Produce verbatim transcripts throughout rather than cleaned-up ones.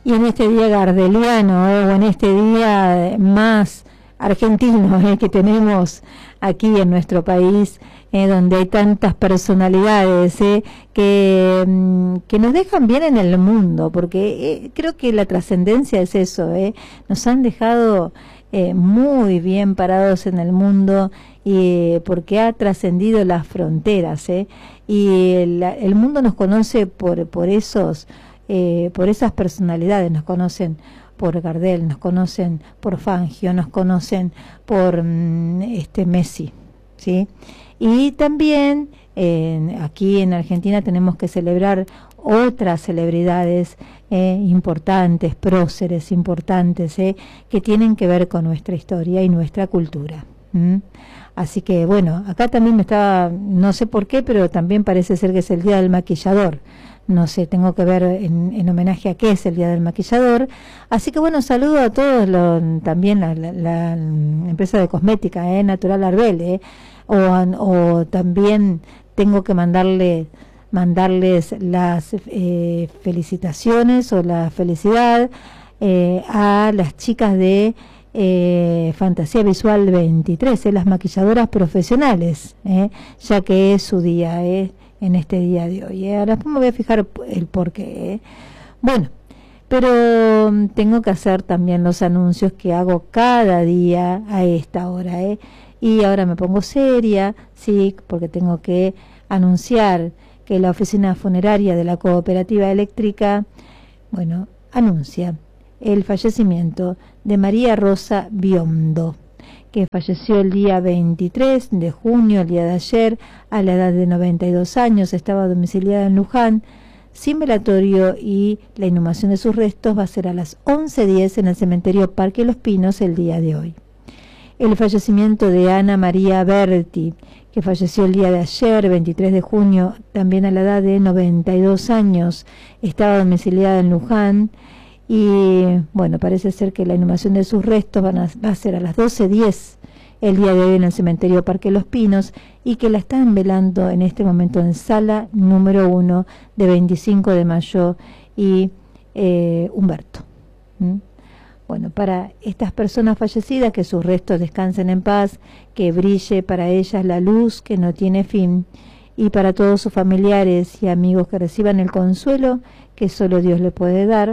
Y en este día gardeliano, eh, o en este día más argentino eh, que tenemos aquí en nuestro país, eh, donde hay tantas personalidades eh, que, mm, que nos dejan bien en el mundo, porque eh, creo que la trascendencia es eso, eh, nos han dejado eh, muy bien parados en el mundo, y eh, porque ha trascendido las fronteras, eh, y el, el mundo nos conoce por, por esos Eh, por esas personalidades, nos conocen por Gardel, nos conocen por Fangio, nos conocen por mm, este Messi, ¿sí? Y también eh, aquí en Argentina tenemos que celebrar otras celebridades eh, importantes, próceres importantes, eh, que tienen que ver con nuestra historia y nuestra cultura. ¿Mm? Así que bueno, acá también me estaba, no sé por qué, pero también parece ser que es el Día del Maquillador. No sé, tengo que ver en, en homenaje a qué es el Día del Maquillador. Así que bueno, saludo a todos, lo, también la, la, la empresa de cosmética, eh, Natural Arbel, eh, o, o también tengo que mandarle, mandarles las eh, felicitaciones o la felicidad eh, a las chicas de eh, Fantasía Visual veintitrés, eh, las maquilladoras profesionales, eh, ya que es su día, eh. en este día de hoy, ¿eh? Ahora después me voy a fijar el porqué, ¿eh? Bueno, pero tengo que hacer también los anuncios que hago cada día a esta hora, ¿eh? Y ahora me pongo seria, sí, porque tengo que anunciar que la oficina funeraria de la Cooperativa Eléctrica, bueno, anuncia el fallecimiento de María Rosa Biondo, que falleció el día veintitrés de junio, el día de ayer, a la edad de noventa y dos años. Estaba domiciliada en Luján, sin velatorio, y la inhumación de sus restos va a ser a las once diez en el cementerio Parque Los Pinos el día de hoy. El fallecimiento de Ana María Berti, que falleció el día de ayer, veintitrés de junio, también a la edad de noventa y dos años, estaba domiciliada en Luján. Y bueno, parece ser que la inhumación de sus restos van a, va a ser a las doce diez el día de hoy en el cementerio Parque Los Pinos, y que la están velando en este momento en sala número uno de veinticinco de mayo y eh, Humberto. ¿Mm? Bueno, para estas personas fallecidas, que sus restos descansen en paz, que brille para ellas la luz que no tiene fin, y para todos sus familiares y amigos que reciban el consuelo que solo Dios le puede dar.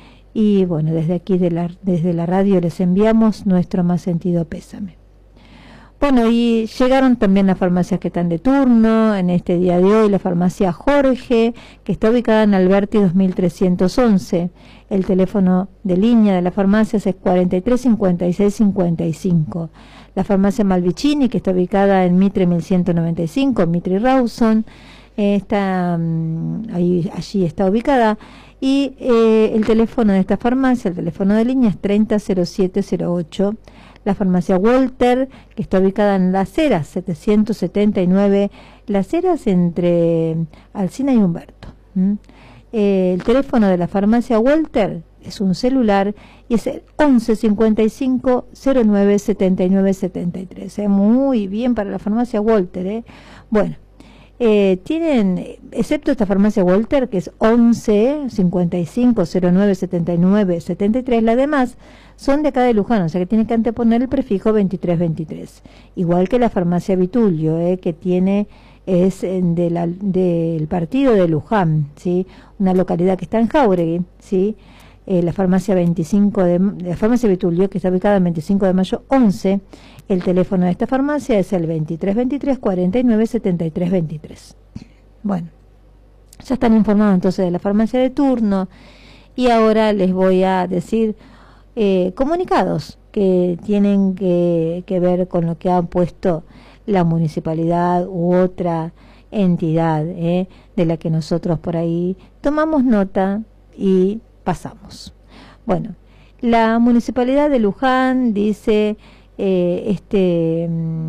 Y bueno, desde aquí, de la, desde la radio, les enviamos nuestro más sentido pésame. Bueno, y llegaron también las farmacias que están de turno en este día de hoy. La farmacia Jorge, que está ubicada en Alberti dos mil trescientos once. El teléfono de línea de la farmacia es cuarenta y tres cincuenta y seis cincuenta y cinco. La farmacia Malvicini, que está ubicada en Mitre mil ciento noventa y cinco, Mitre y Rawson, eh, está, ahí, allí está ubicada. Y eh, el teléfono de esta farmacia, el teléfono de línea es treinta cero siete cero ocho. La farmacia Walter, que está ubicada en Las Heras setecientos setenta y nueve, Las Heras entre Alsina y Humberto. ¿Mm? Eh, el teléfono de la farmacia Walter es un celular y es el once cincuenta y cinco cero nueve setenta y nueve setenta y tres. ¿eh? Muy bien para la farmacia Walter, ¿eh? Bueno. Eh, tienen, excepto esta farmacia Walter, que es once cincuenta y cinco cero nueve setenta y nueve setenta y tres, las demás son de acá de Luján, o sea que tiene que anteponer el prefijo veintitrés veintitrés, igual que la farmacia Vitulio, eh, que tiene, es de la, del partido de Luján, ¿sí? Una localidad que está en Jáuregui, ¿sí? Eh, la farmacia veinticinco de, la farmacia Vitulio, que está ubicada en veinticinco de mayo once. El teléfono de esta farmacia es el veintitrés veintitrés cuarenta y nueve setenta y tres veintitrés. Bueno, ya están informados entonces de la farmacia de turno, y ahora les voy a decir eh, comunicados que tienen que, que ver con lo que ha puesto la municipalidad u otra entidad, eh, de la que nosotros por ahí tomamos nota y pasamos. Bueno, la municipalidad de Luján dice eh, este,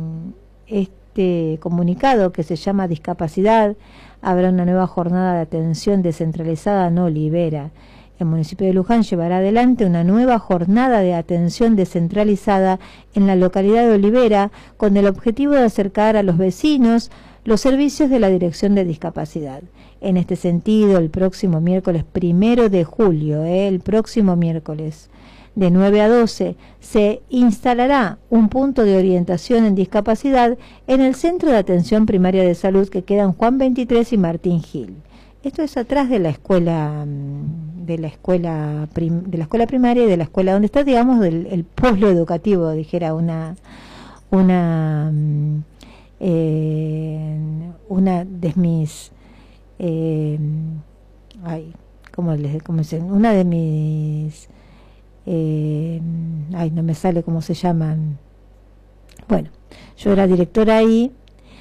este comunicado, que se llama Discapacidad, habrá una nueva jornada de atención descentralizada no libera. El municipio de Luján llevará adelante una nueva jornada de atención descentralizada en la localidad de Olivera, con el objetivo de acercar a los vecinos los servicios de la Dirección de Discapacidad. En este sentido, el próximo miércoles primero de julio, eh, el próximo miércoles, de nueve a doce, se instalará un punto de orientación en discapacidad en el Centro de Atención Primaria de Salud que queda en Juan veintitrés y Martín Gil. Esto es atrás de la escuela, de la escuela, prim, de la escuela primaria y de la escuela donde está, digamos, del el polo educativo, dijera una, una, eh, una de mis, eh, ay, ¿cómo les, cómo dicen? Una de mis Eh, ay, no me sale cómo se llaman. Bueno, yo era directora ahí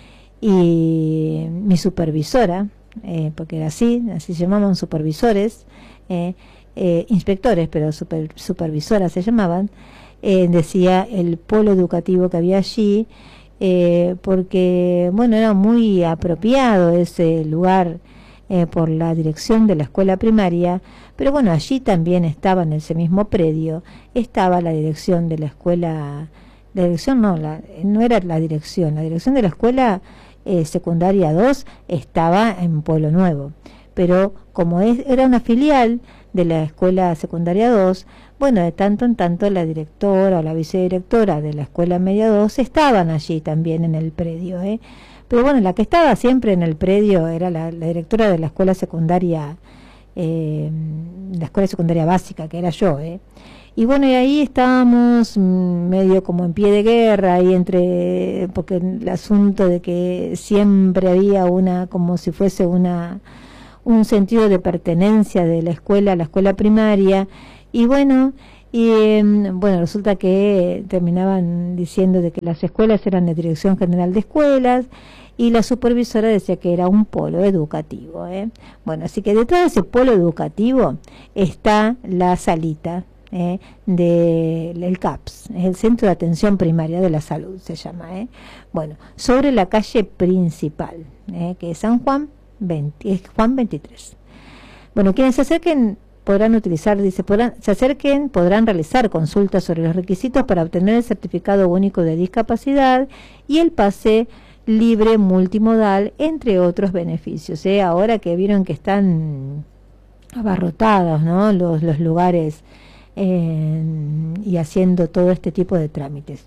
y mi supervisora, eh, porque era así, así se llamaban supervisores, eh, eh, inspectores, pero super, supervisoras se llamaban, eh, decía el polo educativo que había allí, eh, porque, bueno, era muy apropiado ese lugar eh, por la dirección de la escuela primaria. Pero bueno, allí también estaba, en ese mismo predio, estaba la dirección de la escuela, la dirección no, la, no era la dirección, la dirección de la escuela eh, secundaria dos estaba en Pueblo Nuevo, pero como es, era una filial de la escuela secundaria dos, bueno, de tanto en tanto la directora o la vicedirectora de la escuela media dos estaban allí también en el predio, ¿eh? Pero bueno, la que estaba siempre en el predio era la, la directora de la escuela secundaria Eh, la escuela secundaria básica, que era yo, ¿eh? Y bueno, y ahí estábamos mmm, medio como en pie de guerra, ahí entre, porque el asunto de que siempre había una, como si fuese una, un sentido de pertenencia de la escuela a la escuela primaria, y bueno, y eh, bueno, resulta que terminaban diciendo de que las escuelas eran de Dirección General de Escuelas, y la supervisora decía que era un polo educativo, ¿eh? Bueno, así que detrás de ese polo educativo está la salita ¿eh? del C A P S, el Centro de Atención Primaria de la Salud, se llama, ¿eh? Bueno, sobre la calle principal, ¿eh? que es San Juan veinte, es Juan veintitrés. Bueno, quienes se acerquen podrán utilizar, dice, podrán, se acerquen, podrán realizar consultas sobre los requisitos para obtener el certificado único de discapacidad y el pase libre multimodal, entre otros beneficios, ¿eh? Ahora que vieron que están abarrotados, ¿no?, los, los lugares eh, y haciendo todo este tipo de trámites.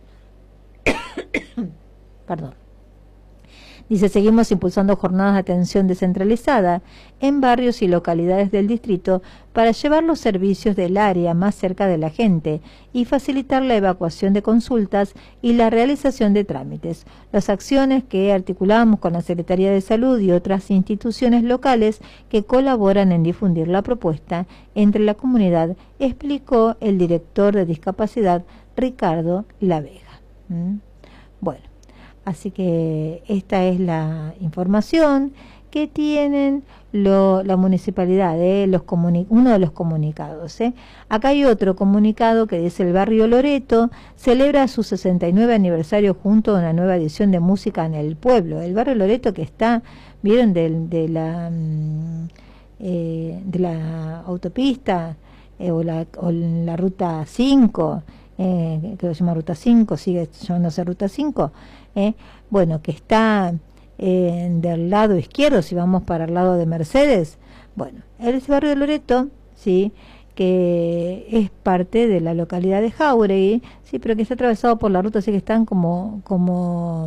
Perdón. Dice, seguimos impulsando jornadas de atención descentralizada en barrios y localidades del distrito para llevar los servicios del área más cerca de la gente y facilitar la evacuación de consultas y la realización de trámites. Las acciones que articulamos con la Secretaría de Salud y otras instituciones locales que colaboran en difundir la propuesta entre la comunidad, explicó el director de discapacidad, Ricardo La Vega. ¿Mm? Bueno. Así que esta es la información que tienen lo, la municipalidad, ¿eh? Los comuni- uno de los comunicados. ¿eh? Acá hay otro comunicado que dice: el barrio Loreto celebra su sesenta y nueve aniversario junto a una nueva edición de música en el pueblo. El barrio Loreto que está, vieron, de, de, la, eh, de la autopista eh, o, la, o la ruta cinco, eh, que se llama ruta cinco, sigue llamándose ruta cinco. Eh, bueno, que está eh, del lado izquierdo, si vamos para el lado de Mercedes. Bueno, el barrio de Loreto, sí, que es parte de la localidad de Jáuregui, sí, pero que está atravesado por la ruta, así que están como como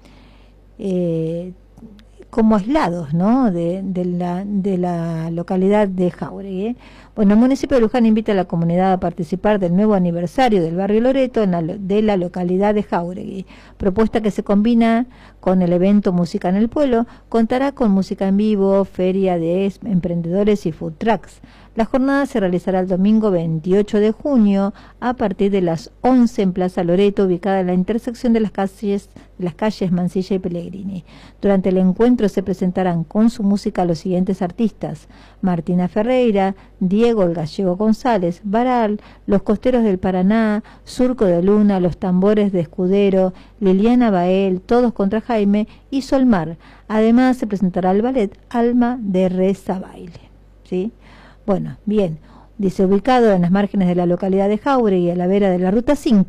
eh, como aislados, ¿no?, de, de la de la localidad de Jáuregui. ¿eh? Bueno, el municipio de Luján invita a la comunidad a participar del nuevo aniversario del barrio Loreto en la, de la localidad de Jáuregui. Propuesta que se combina con el evento Música en el Pueblo, contará con música en vivo, feria de emprendedores y food trucks. La jornada se realizará el domingo veintiocho de junio a partir de las once en Plaza Loreto, ubicada en la intersección de las calles, de las calles Mansilla y Pellegrini. Durante el encuentro se presentarán con su música los siguientes artistas: Martina Ferreira, Diego el Gallego González, Baral, Los Costeros del Paraná, Surco de Luna, Los Tambores de Escudero, Liliana Bael, Todos contra Jaime y Solmar. Además se presentará el ballet Alma de Reza Baile. ¿Sí? Bueno, bien, dice, ubicado en las márgenes de la localidad de Jáuregui y a la vera de la ruta cinco,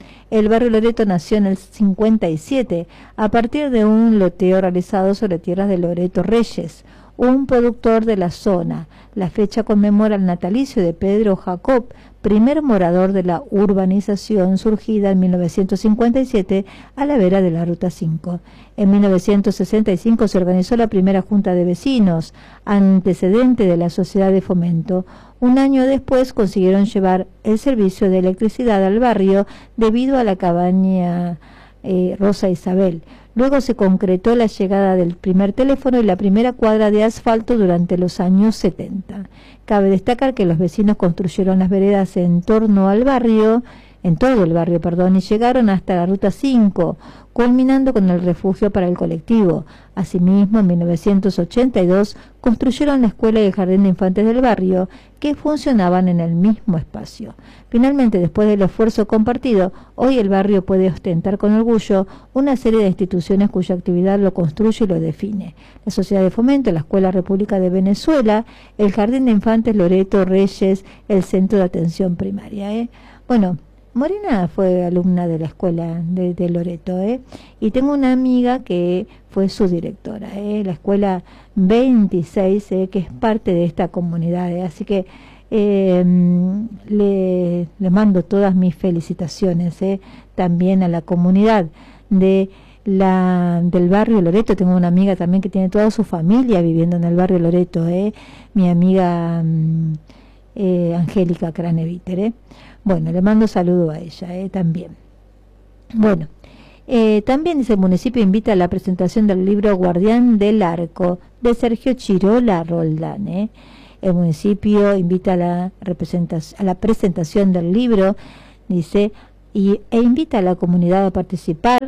El barrio Loreto nació en el cincuenta y siete, a partir de un loteo realizado sobre tierras de Loreto Reyes, un productor de la zona. La fecha conmemora el natalicio de Pedro Jacob, primer morador de la urbanización surgida en mil novecientos cincuenta y siete a la vera de la Ruta cinco. En mil novecientos sesenta y cinco se organizó la primera Junta de Vecinos, antecedente de la Sociedad de Fomento. Un año después consiguieron llevar el servicio de electricidad al barrio debido a la cabaña eh, Rosa Isabel. Luego se concretó la llegada del primer teléfono y la primera cuadra de asfalto durante los años setenta. Cabe destacar que los vecinos construyeron las veredas en torno al barrio, en todo el barrio, perdón, y llegaron hasta la Ruta cinco, culminando con el refugio para el colectivo. Asimismo, en mil novecientos ochenta y dos construyeron la escuela y el jardín de infantes del barrio, que funcionaban en el mismo espacio. Finalmente, después del esfuerzo compartido, hoy el barrio puede ostentar con orgullo una serie de instituciones cuya actividad lo construye y lo define. La Sociedad de Fomento, la Escuela República de Venezuela, el Jardín de Infantes Loreto Reyes, el Centro de Atención Primaria. ¿eh? Bueno, Morena fue alumna de la escuela de, de Loreto, ¿eh? y tengo una amiga que fue su directora, ¿eh? la escuela veintiséis, ¿eh? que es parte de esta comunidad, ¿eh? así que eh, le, le mando todas mis felicitaciones ¿eh? también a la comunidad de la del barrio Loreto. Tengo una amiga también que tiene toda su familia viviendo en el barrio Loreto, ¿eh? mi amiga eh, Angélica Craneviter, ¿eh? Bueno, le mando saludo a ella eh, también. Bueno, eh, también dice: el municipio invita a la presentación del libro Guardián del Arco de Sergio Chirola Roldán. Eh. El municipio invita a la, representación, a la presentación del libro, dice, y, e invita a la comunidad a participar.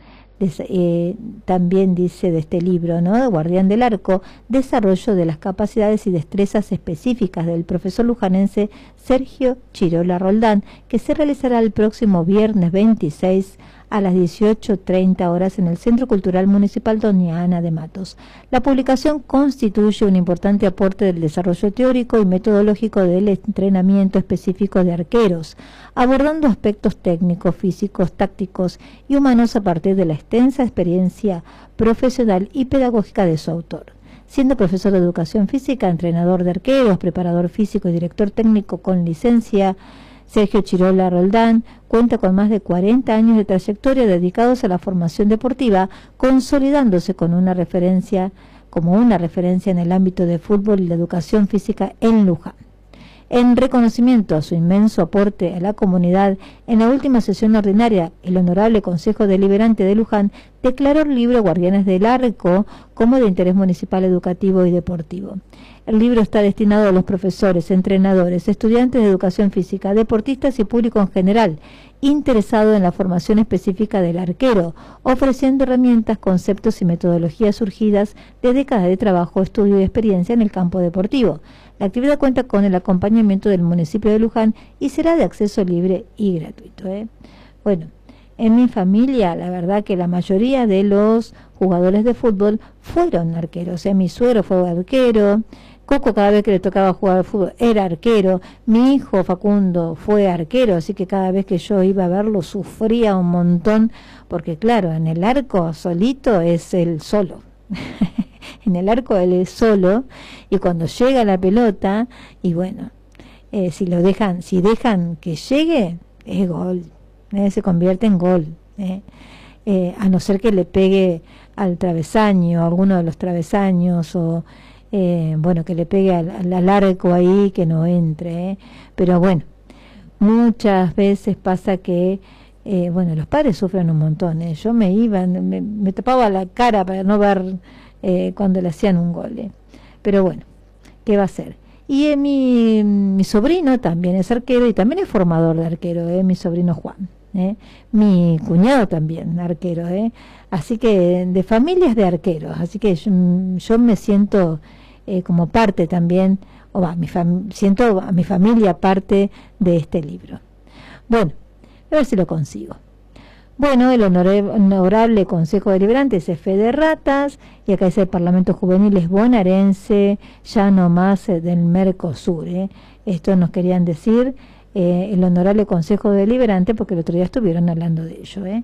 Eh, también dice de este libro, ¿no? De Guardián del Arco, desarrollo de las capacidades y destrezas específicas del profesor lujanense Sergio Chirola Roldán, que se realizará el próximo viernes veintiséis a las dieciocho treinta horas en el Centro Cultural Municipal Doña Ana de Matos. La publicación constituye un importante aporte del desarrollo teórico y metodológico del entrenamiento específico de arqueros, abordando aspectos técnicos, físicos, tácticos y humanos a partir de la extensa experiencia profesional y pedagógica de su autor. Siendo profesor de educación física, entrenador de arqueros, preparador físico y director técnico con licencia, Sergio Chirola Roldán cuenta con más de cuarenta años de trayectoria dedicados a la formación deportiva, consolidándose con una referencia, como una referencia en el ámbito de fútbol y la educación física en Luján. En reconocimiento a su inmenso aporte a la comunidad, en la última sesión ordinaria, el Honorable Consejo Deliberante de Luján declaró el libro Guardianes del Arco como de interés municipal educativo y deportivo. El libro está destinado a los profesores, entrenadores, estudiantes de educación física, deportistas y público en general, interesado en la formación específica del arquero, ofreciendo herramientas, conceptos y metodologías surgidas de décadas de trabajo, estudio y experiencia en el campo deportivo. La actividad cuenta con el acompañamiento del municipio de Luján y será de acceso libre y gratuito. ¿eh? Bueno, en mi familia, la verdad que la mayoría de los jugadores de fútbol fueron arqueros. ¿eh? Mi suegro fue arquero, Coco cada vez que le tocaba jugar al fútbol era arquero, mi hijo Facundo fue arquero, así que cada vez que yo iba a verlo sufría un montón, porque claro, en el arco solito es él solo. En el arco él es solo, y cuando llega la pelota, y bueno, eh, si lo dejan, si dejan que llegue, es gol, eh, se convierte en gol, eh, eh, a no ser que le pegue al travesaño, a alguno de los travesaños, o eh, bueno, que le pegue al, al arco ahí, que no entre, eh. pero bueno, muchas veces pasa que eh, bueno, los padres sufren un montón, eh. yo me iba, me, me tapaba la cara para no ver Eh, cuando le hacían un gol, eh. pero bueno, ¿qué va a hacer? Y eh, mi, mi sobrino también es arquero y también es formador de arquero, eh, mi sobrino Juan, eh. mi cuñado también arquero, eh. así que de familias de arqueros, así que yo, yo me siento eh, como parte también, o va, mi fam siento a mi familia parte de este libro. Bueno, a ver si lo consigo. Bueno, el honorable Consejo Deliberante es F de Ratas, y acá dice el Parlamento Juvenil es bonaerense, ya no más eh, del Mercosur. ¿eh? Esto nos querían decir eh, el Honorable Consejo Deliberante, porque el otro día estuvieron hablando de ello, ¿eh?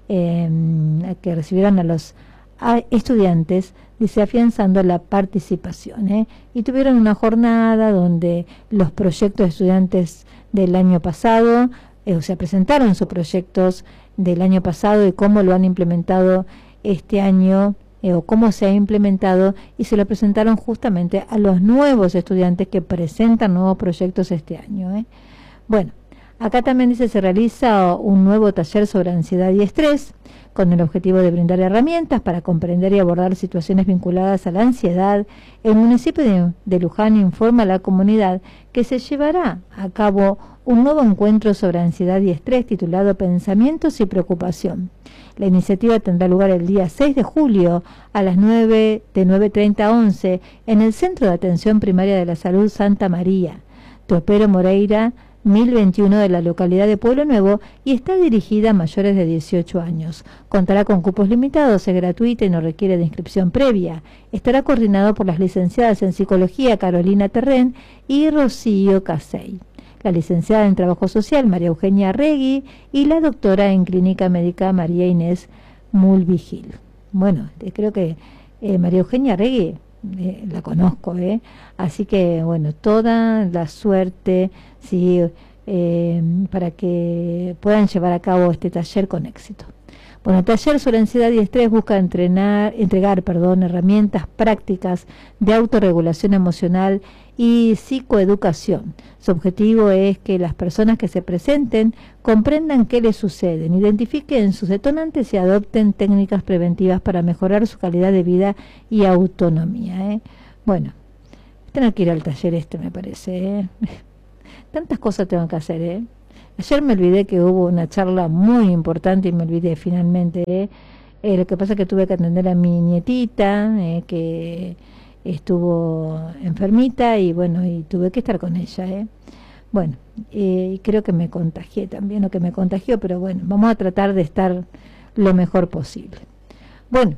Eh, que recibieron a los a estudiantes, dice, afianzando la participación, ¿eh? Y tuvieron una jornada donde los proyectos de estudiantes del año pasado, eh, o sea, presentaron sus proyectos del año pasado y cómo lo han implementado este año, eh, o cómo se ha implementado, y se lo presentaron justamente a los nuevos estudiantes que presentan nuevos proyectos este año, ¿eh? Bueno, acá también dice, se realiza un nuevo taller sobre ansiedad y estrés, con el objetivo de brindar herramientas para comprender y abordar situaciones vinculadas a la ansiedad. El municipio de, de Luján informa a la comunidad que se llevará a cabo un nuevo encuentro sobre ansiedad y estrés titulado Pensamientos y Preocupación. La iniciativa tendrá lugar el día seis de julio a las nueve, de nueve treinta a once, en el Centro de Atención Primaria de la Salud Santa María, Topero Moreira, mil veintiuno, de la localidad de Pueblo Nuevo, y está dirigida a mayores de dieciocho años. Contará con cupos limitados, es gratuita y no requiere de inscripción previa. Estará coordinado por las licenciadas en Psicología Carolina Terren y Rocío Casey, la licenciada en Trabajo Social María Eugenia Regui y la doctora en Clínica Médica María Inés Mulvigil. Bueno, creo que eh, María Eugenia Regui Eh, la conozco, ¿eh? Así que bueno, toda la suerte, sí, eh, para que puedan llevar a cabo este taller con éxito. Bueno, el taller sobre ansiedad y estrés busca entrenar, entregar, perdón, herramientas prácticas de autorregulación emocional y psicoeducación. Su objetivo es que las personas que se presenten comprendan qué les sucede, identifiquen sus detonantes y adopten técnicas preventivas para mejorar su calidad de vida y autonomía, ¿eh? Bueno, tengo que ir al taller este, me parece, ¿eh? Tantas cosas tengo que hacer, ¿eh? Ayer me olvidé que hubo una charla muy importante y me olvidé finalmente, ¿eh? Eh, lo que pasa es que tuve que atender a mi nietita, eh, que estuvo enfermita, y bueno, y tuve que estar con ella, ¿eh? Bueno, eh, y creo que me contagié también, o que me contagió, pero bueno, vamos a tratar de estar lo mejor posible. Bueno,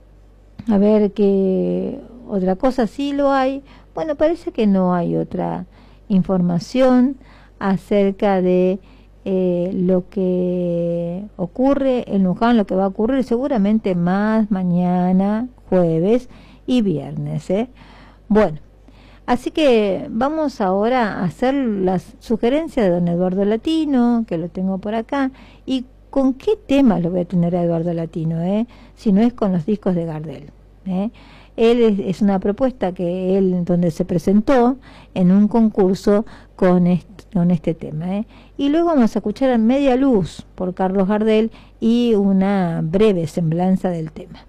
a ver qué otra cosa, sí lo hay. Bueno, parece que no hay otra información acerca de eh, lo que ocurre en Luján, lo que va a ocurrir seguramente más mañana, jueves y viernes, ¿eh? Bueno, así que vamos ahora a hacer las sugerencias de don Eduardo Latino, que lo tengo por acá, y con qué tema lo voy a tener a Eduardo Latino, ¿eh? Si no es con los discos de Gardel, ¿eh? Él es, es una propuesta que él, donde se presentó en un concurso con este, con este tema, ¿eh? Y luego vamos a escuchar a Media Luz por Carlos Gardel y una breve semblanza del tema.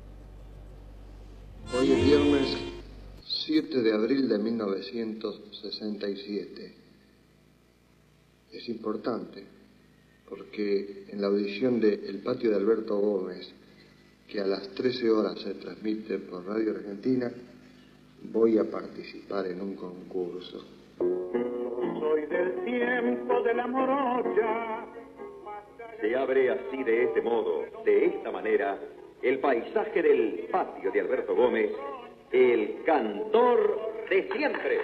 Hoy es viernes siete de abril de mil novecientos sesenta y siete. Es importante porque en la audición de El Patio de Alberto Gómez, que a las trece horas se transmite por Radio Argentina, voy a participar en un concurso. Soy del tiempo de la morocha. Se abre así, de este modo, de esta manera, el paisaje del Patio de Alberto Gómez, el cantor de siempre.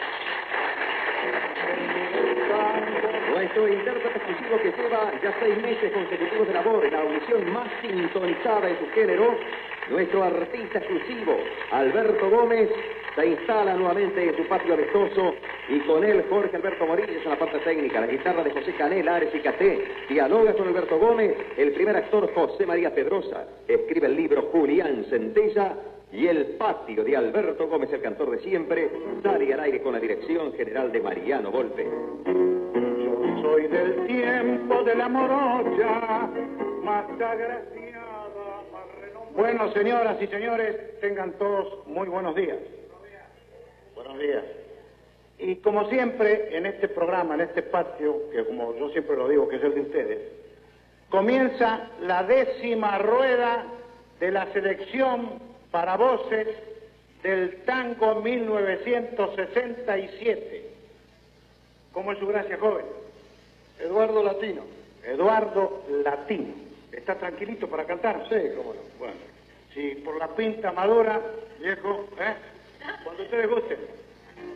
Nuestro intérprete exclusivo, que lleva ya seis meses consecutivos de labor en la audición más sintonizada en su género, nuestro artista exclusivo, Alberto Gómez, se instala nuevamente en su patio amistoso, y con él Jorge Alberto Morillas en la parte técnica, la guitarra de José Canel, Ares y Caté. Dialoga con Alberto Gómez el primer actor, José María Pedrosa. Escribe el libro Julián Centella, y el Patio de Alberto Gómez, el cantor de siempre, sale al aire con la dirección general de Mariano Volpe. Yo soy del tiempo de la morocha, más agraciada, más renombrada. Bueno, señoras y señores, tengan todos muy buenos días. Buenos días. Y como siempre, en este programa, en este patio, que como yo siempre lo digo, que es el de ustedes, comienza la décima rueda de la selección para voces del tango mil novecientos sesenta y siete. ¿Cómo es su gracia, joven? Eduardo Latino. Eduardo Latino. ¿Está tranquilito para cantar? Sí, cómo no. Bueno, si por la pinta madura, viejo, ¿eh? Cuando ustedes gusten.